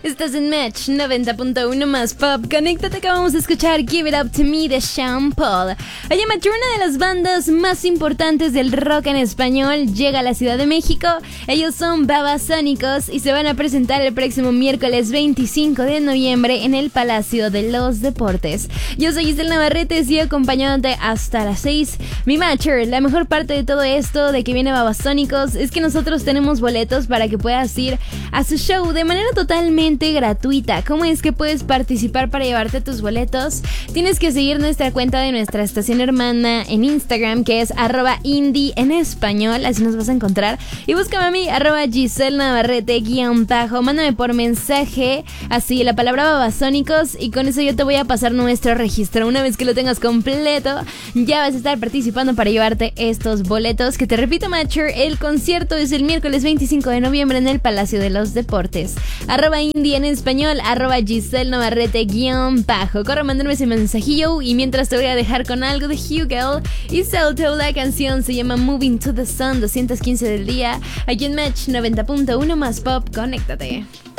Estás en Match 90.1 más Pop. Conéctate que vamos a escuchar Give It Up To Me de Sean Paul. Oye, Match, una de las bandas más importantes del rock en español llega a la Ciudad de México. Ellos son Babasónicos y se van a presentar el próximo miércoles 25 de noviembre en el Palacio de los Deportes. Yo soy Giselle Navarrete, sigo acompañándote hasta las 6. Mi Matcher, la mejor parte de todo esto de que viene Babasónicos es que nosotros tenemos boletos para que puedas ir a su show de manera totalmente gratuita. ¿Cómo es que puedes participar para llevarte tus boletos? Tienes que seguir nuestra cuenta de nuestra estación hermana en Instagram, que es @indie en español, así nos vas a encontrar, y búscame a mí, @Giselle Navarrete _ mándame por mensaje así la palabra Babasónicos y con eso yo te voy a pasar nuestro registro. Una vez que lo tengas completo, ya vas a estar participando para llevarte estos boletos, que te repito, Matcher, el concierto es el miércoles 25 de noviembre en el Palacio de los Deportes. @indie en español, @Giselle Navarrete _ corre a mandarme ese mensajillo y mientras te voy a dejar con algo de Hugel y Salto. La canción se llama Moving to the Sun, 215 del día, aquí en Match 90.1 más Pop. Conéctate.